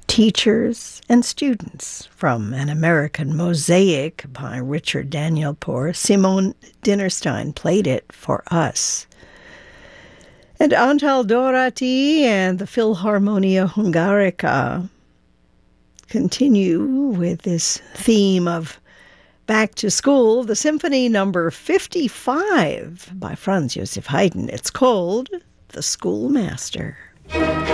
teachers, and students. From An American Mosaic by Richard Daniel Poor, Simone Dinnerstein played it for us. And Antal Dorati and the Philharmonia Hungarica continue with this theme of back to school, the Symphony Number 55 by Franz Joseph Haydn. It's called The Schoolmaster.